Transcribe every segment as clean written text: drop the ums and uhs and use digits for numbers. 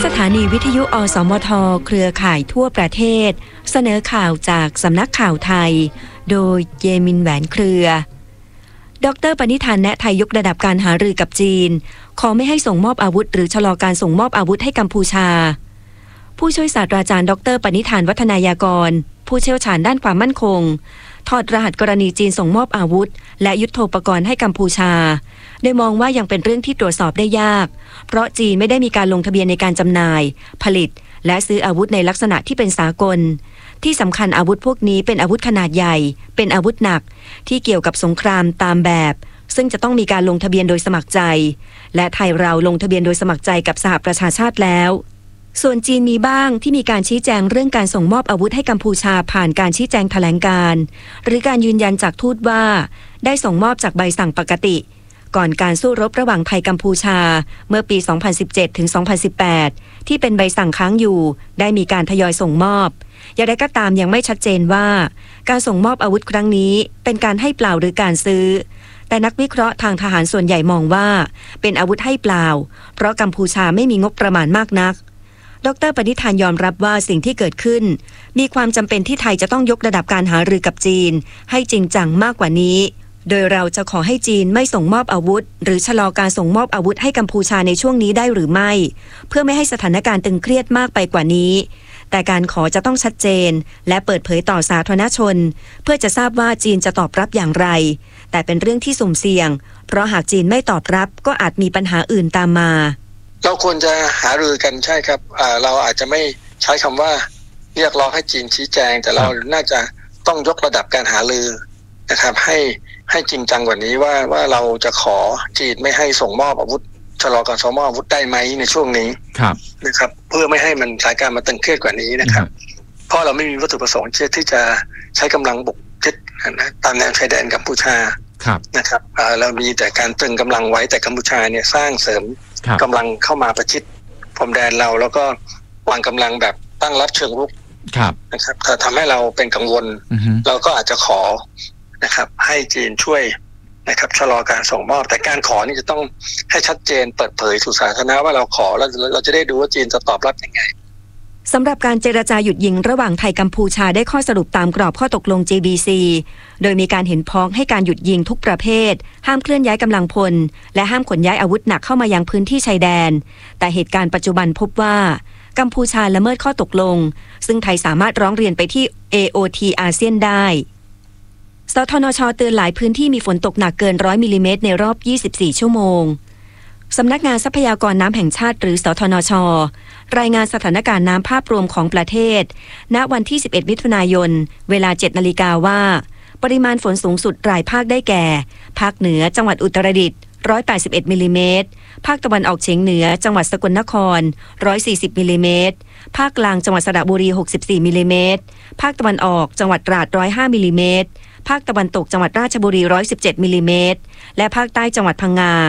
สถานีวิทยุอสมทเครือข่ายทั่วประเทศเสนอข่าวจากสำนักข่าวไทยโดยเยมินแหวนเครือดร.ปณิธานแนะไทยยกระดับการหารือกับจีนขอไม่ให้ส่งมอบอาวุธหรือชะลอการส่งมอบอาวุธให้กัมพูชาผู้ช่วยศาสตราจารย์ดร.ปณิธานวัฒนายากรผู้เชี่ยวชาญด้านความมั่นคงถอดรหัสกรณีจีนส่งมอบอาวุธและยุทโธปกรณ์ให้กัมพูชาโดยมองว่ายังเป็นเรื่องที่ตรวจสอบได้ยากเพราะจีนไม่ได้มีการลงทะเบียนในการจำหน่ายผลิตและซื้ออาวุธในลักษณะที่เป็นสากลที่สำคัญอาวุธพวกนี้เป็นอาวุธขนาดใหญ่เป็นอาวุธหนักที่เกี่ยวกับสงครามตามแบบซึ่งจะต้องมีการลงทะเบียนโดยสมัครใจและไทยเราลงทะเบียนโดยสมัครใจกับสหประชาชาติแล้วส่วนจีนมีบ้างที่มีการชี้แจงเรื่องการส่งมอบอาวุธให้กัมพูชาผ่านการชี้แจงแถลงการณ์หรือการยืนยันจากทูตว่าได้ส่งมอบจากใบสั่งปกติก่อนการสู้รบระหว่างไทยกัมพูชาเมื่อปี 2017 ถึง 2018 ที่เป็นใบสั่งค้างอยู่ได้มีการทยอยส่งมอบอย่างไรก็ตามยังไม่ชัดเจนว่าการส่งมอบอาวุธครั้งนี้เป็นการให้เปล่าหรือการซื้อแต่นักวิเคราะห์ทางทหารส่วนใหญ่มองว่าเป็นอาวุธให้เปล่าเพราะกัมพูชาไม่มีงบประมาณมากนักดร.ปณิธานยอมรับว่าสิ่งที่เกิดขึ้นมีความจำเป็นที่ไทยจะต้องยกระดับการหารือกับจีนให้จริงจังมากกว่านี้โดยเราจะขอให้จีนไม่ส่งมอบอาวุธหรือชะลอการส่งมอบอาวุธให้กัมพูชาในช่วงนี้ได้หรือไม่เพื่อไม่ให้สถานการณ์ตึงเครียดมากไปกว่านี้แต่การขอจะต้องชัดเจนและเปิดเผยต่อสาธารณชนเพื่อจะทราบว่าจีนจะตอบรับอย่างไรแต่เป็นเรื่องที่สุ่มเสี่ยงเพราะหากจีนไม่ตอบรับก็อาจมีปัญหาอื่นตามมาเราควรจะหารือกันใช่ครับเราอาจจะไม่ใช้คำว่าเรียกร้องให้จีนชี้แจงแต่เราน่าจะต้องยกระดับการหารือนะครับให้จริงจังกว่านี้ว่าเราจะขอจีนไม่ให้ส่งมอบอาวุธชะลอการส่งมอบอาวุธได้ไหมในช่วงนี้นะครับเพื่อไม่ให้มันสถานการณ์มันตึงเครียดกว่านี้นะครับเพราะเราไม่มีวัตถุประสงค์ที่จะใช้กำลังบุกยึดนะตามแนวชายแดนกัมพูชานะครับเรามีแต่การตรึงกำลังไว้แต่กัมพูชาเนี่ยสร้างเสริมกำลังเข้ามาประชิดพรมแดนเราแล้วก็วางกำลังแบบตั้งรับเชิงรุกนะครับถ้าทำให้เราเป็นกังวลเราก็อาจจะขอนะครับให้จีนช่วยนะครับชะลอการส่งมอบแต่การขอนี่จะต้องให้ชัดเจนเปิดเผยสู่สาธารณะว่าเราขอแล้วเราจะได้ดูว่าจีนจะตอบรับยังไงสำหรับการเจรจาหยุดยิงระหว่างไทยกัมพูชาได้ข้อสรุปตามกรอบข้อตกลง JBC โดยมีการเห็นพ้องให้การหยุดยิงทุกประเภทห้ามเคลื่อนย้ายกำลังพลและห้ามขนย้ายอาวุธหนักเข้ามายังพื้นที่ชายแดนแต่เหตุการณ์ปัจจุบันพบว่ากัมพูชาละเมิดข้อตกลงซึ่งไทยสามารถร้องเรียนไปที่ AOT อาเซียนได้สทนช.เตือนหลายพื้นที่มีฝนตกหนักเกิน100มิลลิเมตรในรอบ24ชั่วโมงสำนักงานทรัพยากรน้ำแห่งชาติหรือสทนช.รายงานสถานการณ์น้ำภาพรวมของประเทศณวันที่11มิถุนายนเวลา 7 นาฬิกาว่าปริมาณฝนสูงสุดรายภาคได้แก่ภาคเหนือจังหวัดอุตรดิตถ์181มิลลิเมตรภาคตะวันออกเฉียงเหนือจังหวัดสกลนคร140มิลลิเมตรภาคกลางจังหวัดสระบุรี64มิลลิเมตรภาคตะวันออกจังหวัดตราด105มิลลิเมตรภาคตะวันตกจังหวัดราชบุรี117มิลลิเมตรและภาคใต้จังหวัดพังงา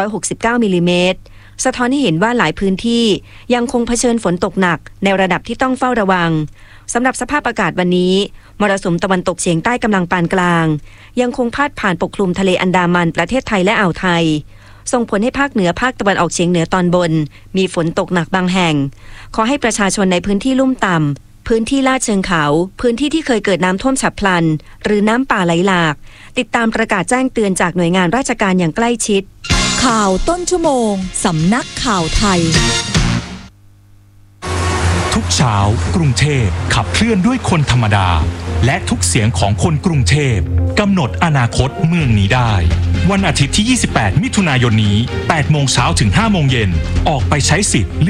169มิลลิเมตรสะท้อนให้เห็นว่าหลายพื้นที่ยังคงเผชิญฝนตกหนักในระดับที่ต้องเฝ้าระวังสำหรับสภาพอากาศวันนี้มรสุมตะวันตกเฉียงใต้กำลังปานกลางยังคงพาดผ่านปกคลุมทะเลอันดามันประเทศไทยและอ่าวไทยส่งผลให้ภาคเหนือภาคตะวันออกเฉียงเหนือตอนบนมีฝนตกหนักบางแห่งขอให้ประชาชนในพื้นที่ลุ่มต่ำพื้นที่ลาดเชิงเขาพื้นที่ที่เคยเกิดน้ำท่วมฉับพลันหรือน้ำป่าไหลหลากติดตามประกาศแจ้งเตือนจากหน่วยงานราชการอย่างใกล้ชิดข่าวต้นชั่วโมงสำนักข่าวไทยทุกเช้ากรุงเทพขับเคลื่อนด้วยคนธรรมดาและทุกเสียงของคนกรุงเทพกำหนดอนาคตเมืองนี้ได้วันอาทิตย์ที่28มิถุนายนนี้8 โมงเช้าถึง5 โมงเย็นออกไปใช้สิทธิ์